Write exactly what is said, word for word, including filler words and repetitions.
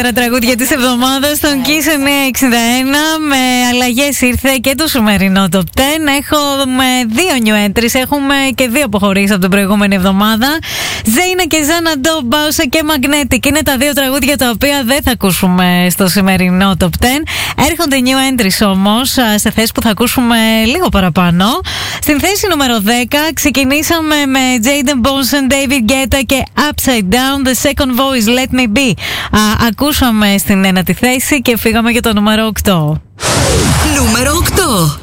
Τραγούδια της εβδομάδας στον Kiss εννιακόσια εξήντα ένα. Με αλλαγές ήρθε και το σημερινό Top δέκα. Έχουμε δύο new entries. Έχουμε και δύο αποχωρήσεις από την προηγούμενη εβδομάδα. Ζέινα και Ζάνα Ντόμπ, Μπάουσα και Magnetic είναι τα δύο τραγούδια τα οποία δεν θα ακούσουμε στο σημερινό Top δέκα. Έρχονται new entries όμως σε θέση που θα ακούσουμε λίγο παραπάνω. Στην θέση νούμερο δέκα ξεκινήσαμε με Jaden Bonson, David Guetta και Upside Down, The Second Voice, Let Me Be. Α, ακούσαμε στην ένατη θέση και φύγαμε για το νούμερο οκτώ. Νούμερο οκτώ.